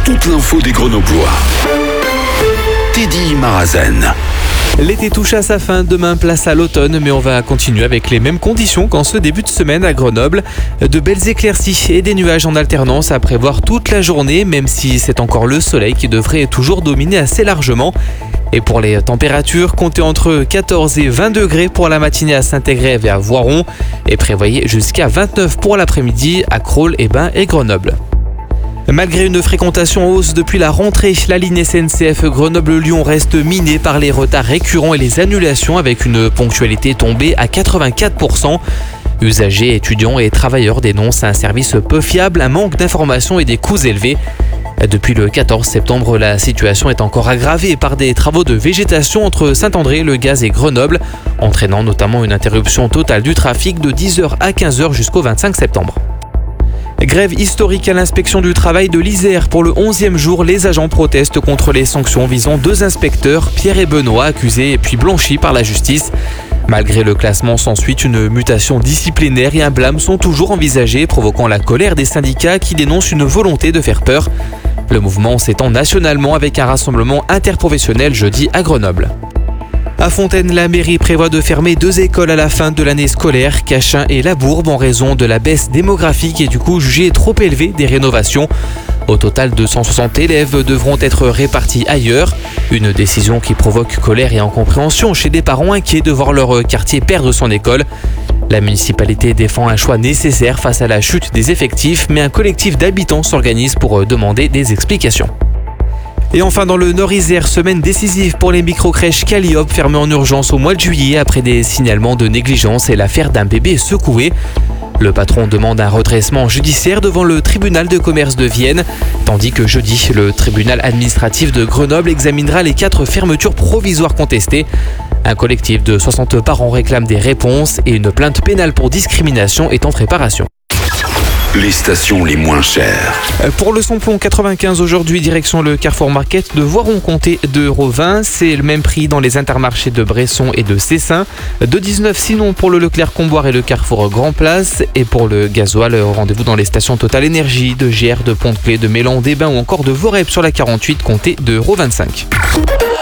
toute l'info des Grenoblois. Teddy Marazen. L'été touche à sa fin, demain place à l'automne, mais on va continuer avec les mêmes conditions qu'en ce début de semaine à Grenoble. De belles éclaircies et des nuages en alternance à prévoir toute la journée, même si c'est encore le soleil qui devrait toujours dominer assez largement. Et pour les températures, comptez entre 14 et 20 degrés pour la matinée à Saint-Égrève et à Voiron, et prévoyez jusqu'à 29 pour l'après-midi à Crolles, Bains et Grenoble. Malgré une fréquentation en hausse depuis la rentrée, la ligne SNCF Grenoble-Lyon reste minée par les retards récurrents et les annulations avec une ponctualité tombée à 84%. Usagers, étudiants et travailleurs dénoncent un service peu fiable, un manque d'informations et des coûts élevés. Depuis le 14 septembre, la situation est encore aggravée par des travaux de végétation entre Saint-André, Le Gaz et Grenoble, entraînant notamment une interruption totale du trafic de 10h à 15h jusqu'au 25 septembre. Grève historique à l'inspection du travail de l'Isère. Pour le 11e jour, les agents protestent contre les sanctions visant deux inspecteurs, Pierre et Benoît, accusés et puis blanchis par la justice. Malgré le classement, s'ensuit une mutation disciplinaire et un blâme sont toujours envisagés, provoquant la colère des syndicats qui dénoncent une volonté de faire peur. Le mouvement s'étend nationalement avec un rassemblement interprofessionnel jeudi à Grenoble. À Fontaine, la mairie prévoit de fermer 2 écoles à la fin de l'année scolaire, Cachin et Labourbe, en raison de la baisse démographique et du coût jugé trop élevé des rénovations. Au total, 260 élèves devront être répartis ailleurs. Une décision qui provoque colère et incompréhension chez des parents inquiets de voir leur quartier perdre son école. La municipalité défend un choix nécessaire face à la chute des effectifs, mais un collectif d'habitants s'organise pour demander des explications. Et enfin dans le Nord-Isère, semaine décisive pour les micro-crèches Calliope fermées en urgence au mois de juillet après des signalements de négligence et l'affaire d'un bébé secoué. Le patron demande un redressement judiciaire devant le tribunal de commerce de Vienne, tandis que jeudi, le tribunal administratif de Grenoble examinera les 4 fermetures provisoires contestées. Un collectif de 60 parents réclame des réponses et une plainte pénale pour discrimination est en préparation. Les stations les moins chères. Pour le samplon 95 aujourd'hui, direction le Carrefour Market de Voiron-Comté, 2,20 €. C'est le même prix dans les intermarchés de Bresson et de Cessin. 2,19 € sinon pour le Leclerc-Comboire et le Carrefour Grand Place. Et pour le gasoil, rendez-vous dans les stations Total Énergie de GR, de Pont-de-Clé, de Mélan, des Bains ou encore de Vorep sur la 48, comptez 2,25 €.